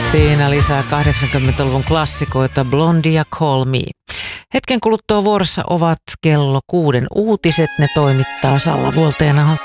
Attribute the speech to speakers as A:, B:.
A: Siinä lisää 80-luvun klassikoita Blondie ja Call Me. Hetken kuluttua vuorossa ovat kello 6 uutiset. Ne toimittaa Salla Vuolteenaho.